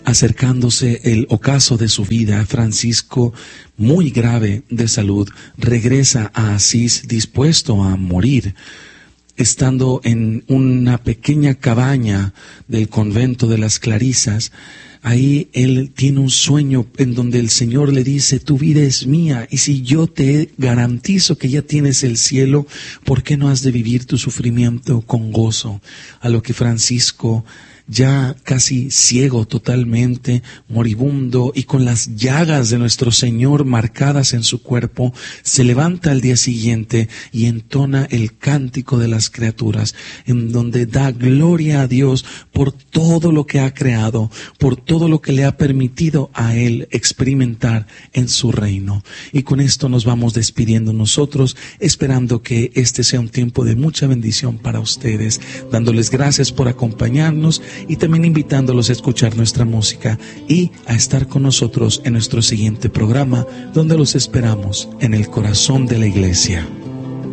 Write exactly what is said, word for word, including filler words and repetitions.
acercándose el ocaso de su vida, Francisco, muy grave de salud, regresa a Asís dispuesto a morir. Estando en una pequeña cabaña del convento de las Clarisas, ahí él tiene un sueño en donde el Señor le dice: tu vida es mía, y si yo te garantizo que ya tienes el cielo, ¿por qué no has de vivir tu sufrimiento con gozo? A lo que Francisco, ya casi ciego totalmente, moribundo y con las llagas de nuestro Señor marcadas en su cuerpo, se levanta al día siguiente y entona el cántico de las criaturas, en donde da gloria a Dios por todo lo que ha creado, por todo lo que le ha permitido a Él experimentar en su reino. Y con esto nos vamos despidiendo nosotros, esperando que este sea un tiempo de mucha bendición para ustedes, dándoles gracias por acompañarnos y también invitándolos a escuchar nuestra música y a estar con nosotros en nuestro siguiente programa, donde los esperamos en el corazón de la iglesia.